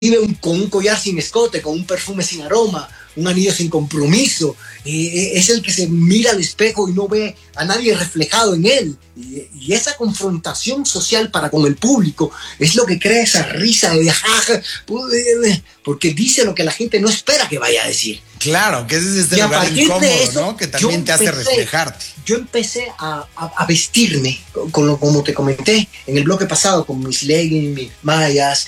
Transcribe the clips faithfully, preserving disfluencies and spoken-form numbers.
vive un, con un collar sin escote, con un perfume sin aroma, un anillo sin compromiso. Eh, es el que se mira al espejo y no ve a nadie reflejado en él. Y, y esa confrontación social para con el público es lo que crea esa risa de jaja, porque dice lo que la gente no espera que vaya a decir. Claro, que ese es este y lugar incómodo, eso, ¿no? Que también te hace empecé, reflejarte. Yo empecé a, a, a vestirme, con lo, como te comenté en el bloque pasado, con mis leggings, mis mallas,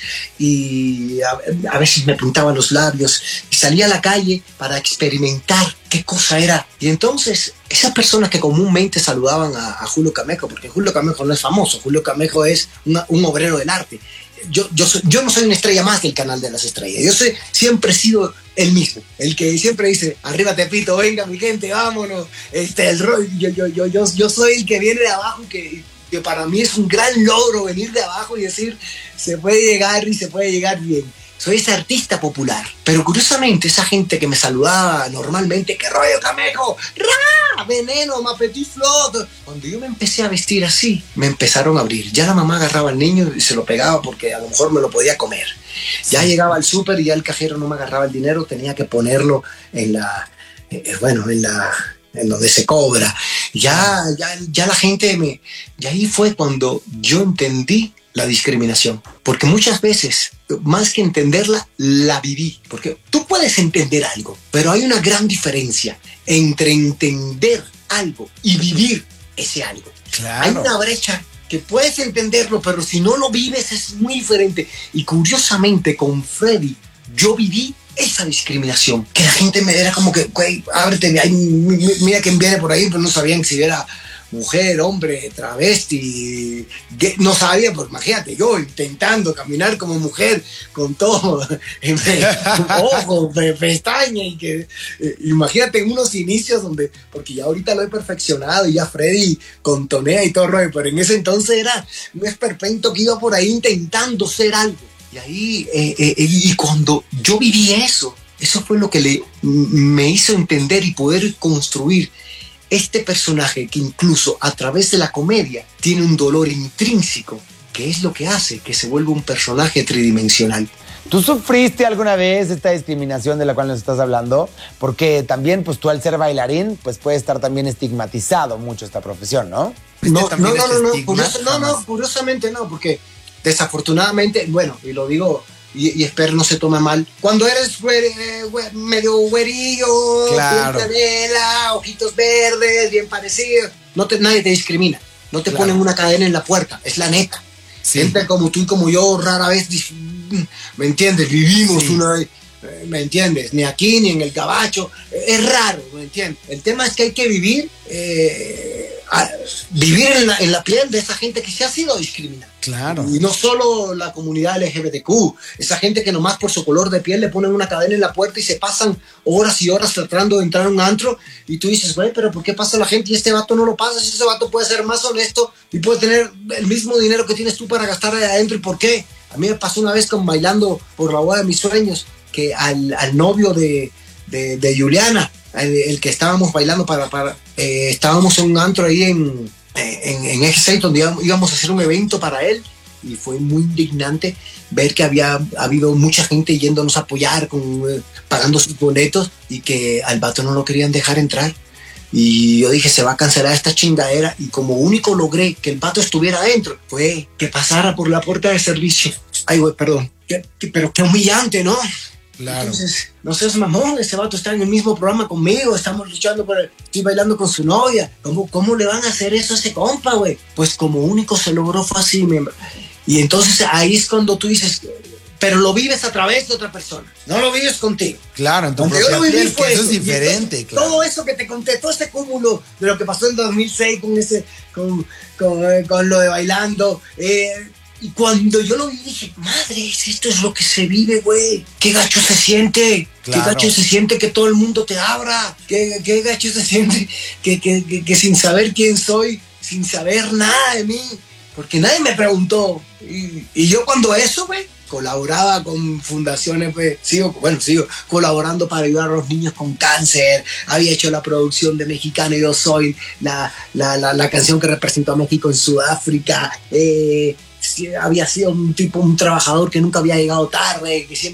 y a, a veces me pintaba los labios, y salía a la calle para experimentar qué cosa era. Y entonces, esas personas que comúnmente saludaban a, a Julio Camejo, porque Julio Camejo no es famoso, Julio Camejo es una, un obrero del arte. Yo, yo, soy, yo no soy una estrella más del canal de las estrellas. Yo soy, siempre he sido el mismo, el que siempre dice, arriba Tepito, venga mi gente, vámonos. Este, el rol, yo, yo, yo, yo, yo soy el que viene de abajo, que, que para mí es un gran logro venir de abajo y decir, se puede llegar y se puede llegar bien. Soy ese artista popular. Pero curiosamente, esa gente que me saludaba normalmente, ¿qué rollo, Camejo? ¡Ra! Veneno, ma petit flot. Cuando yo me empecé a vestir así, me empezaron a abrir. Ya la mamá agarraba al niño y se lo pegaba porque a lo mejor me lo podía comer. Ya sí. Llegaba al súper y ya el cajero no me agarraba el dinero, tenía que ponerlo en la, eh, bueno, en la, en donde se cobra. Ya, ya, ya la gente me, y ahí fue cuando yo entendí la discriminación, porque muchas veces, más que entenderla, la viví, porque tú puedes entender algo, pero hay una gran diferencia entre entender algo y vivir ese algo. Claro. Hay una brecha que puedes entenderlo, pero si no lo vives es muy diferente. Y curiosamente con Freddy, yo viví esa discriminación, que la gente me era como que, güey, ábrete, ay, mira quién viene por ahí, pero no sabían si era mujer, hombre, travesti, gay, no sabía, pues imagínate, yo intentando caminar como mujer, con todo, ojos, pestañas, y que, eh, imagínate en unos inicios donde, porque ya ahorita lo he perfeccionado, y ya Freddy contonea y todo rollo, pero en ese entonces era un esperpento que iba por ahí intentando ser algo, y ahí, eh, eh, y cuando yo viví eso, eso fue lo que le, me hizo entender y poder construir este personaje que incluso a través de la comedia tiene un dolor intrínseco, que es lo que hace que se vuelva un personaje tridimensional. ¿Tú sufriste alguna vez esta discriminación de la cual nos estás hablando? Porque también, pues tú al ser bailarín, pues puede estar también estigmatizado mucho esta profesión, ¿no? No, no, no, no, no, curioso, no, no, curiosamente no, porque desafortunadamente, bueno, y lo digo... Y, y espero no se tome mal. Cuando eres güer, eh, güer, medio güerillo, claro, canela, ojitos verdes, bien parecido, no te, nadie te discrimina. No te claro. ponen una cadena en la puerta, es la neta. Sí. Gente como tú y como yo rara vez, ¿me entiendes? Vivimos sí. una... ¿Me entiendes? Ni aquí ni en el gabacho. Es raro, ¿me entiendes? El tema es que hay que vivir, eh, a, vivir en la, en la piel de esa gente que se ha sido discriminada. Claro. Y no solo la comunidad L G B T Q, esa gente que nomás por su color de piel le ponen una cadena en la puerta y se pasan horas y horas tratando de entrar a un antro, y tú dices, güey, pero ¿por qué pasa la gente y este vato no lo pasa? Si ese vato puede ser más honesto y puede tener el mismo dinero que tienes tú para gastar ahí adentro, ¿y por qué? A mí me pasó una vez con Bailando por la Boda de Mis Sueños, que al, al novio de, de, de Juliana, el, el que estábamos bailando para, para eh, estábamos en un antro ahí en, en, en Eje seis, donde íbamos, íbamos a hacer un evento para él, y fue muy indignante ver que había habido mucha gente yéndonos a apoyar, con, eh, pagando sus boletos, y que al vato no lo querían dejar entrar. Y yo dije, se va a cancelar esta chingadera, y como único logré que el vato estuviera adentro fue que pasara por la puerta de servicio. Ay, güey, perdón, ¿Qué, qué, pero qué humillante, ¿no? Claro. Entonces, no seas mamón, ese vato está en el mismo programa conmigo, estamos luchando por el, estoy bailando con su novia. ¿Cómo, cómo le van a hacer eso a ese compa, güey? Pues como único se logró fue así, me... Y entonces ahí es cuando tú dices, pero lo vives a través de otra persona, no lo vives contigo. Claro, en tu propia yo lo viví piel, fue eso. Eso es diferente, entonces, claro. Todo eso que te conté, todo ese cúmulo de lo que pasó en dos mil seis con ese, con, con, eh, con lo de Bailando, eh, y cuando yo lo vi dije, madre, esto es lo que se vive, güey. Qué gacho se siente. Claro. Qué gacho se siente que todo el mundo te abra. Qué, qué gacho se siente que, que, que, que sin saber quién soy, sin saber nada de mí, porque nadie me preguntó. Y, y yo cuando eso, güey, colaboraba con fundaciones, pues, sigo, bueno, sigo colaborando para ayudar a los niños con cáncer, había hecho la producción de Mexicano Yo Soy, la, la, la, la canción que representó a México en Sudáfrica, eh, había sido un tipo, un trabajador que nunca había llegado tarde, que siempre